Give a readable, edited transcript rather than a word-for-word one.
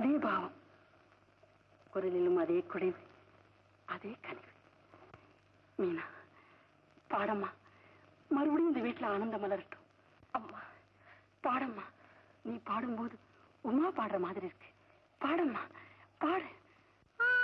அதே பாவம், குரலிலும் அதே குறைவு, அதே கனிவு. மீனா பாடம்மா, மறுபடியும் இந்த வீட்டுல ஆனந்தம் மலரட்டும். அம்மா பாடம்மா, நீ பாடும்போது உமா பாடுற மாதிரி இருக்கு. பாடம்மா பாடு.